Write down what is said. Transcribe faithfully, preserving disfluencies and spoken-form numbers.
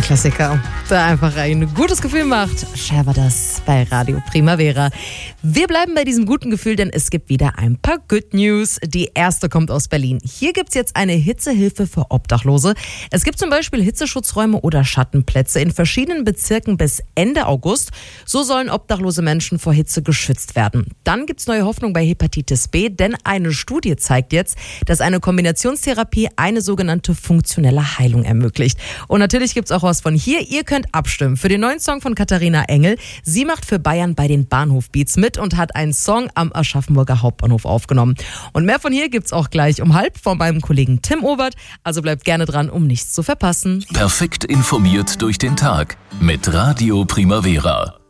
Klassiker, der einfach ein gutes Gefühl macht. Cher war das bei Radio Primavera. Wir bleiben bei diesem guten Gefühl, denn es gibt wieder ein paar Good News. Die erste kommt aus Berlin. Hier gibt es jetzt eine Hitzehilfe für Obdachlose. Es gibt zum Beispiel Hitzeschutzräume oder Schattenplätze in verschiedenen Bezirken bis Ende August. So sollen obdachlose Menschen vor Hitze geschützt werden. Dann gibt es neue Hoffnung bei Hepatitis B, denn eine Studie zeigt jetzt, dass eine Kombinationstherapie eine sogenannte funktionelle Heilung ermöglicht. Und natürlich gibt es auch was von hier. Ihr könnt abstimmen für den neuen Song von Katharina Engel. Sie macht für Bayern bei den Bahnhof Beats mit und hat einen Song am Aschaffenburger Hauptbahnhof aufgenommen. Und mehr von hier gibt's auch gleich um halb von meinem Kollegen Tim Obert. Also bleibt gerne dran, um nichts zu verpassen. Perfekt informiert durch den Tag mit Radio Primavera.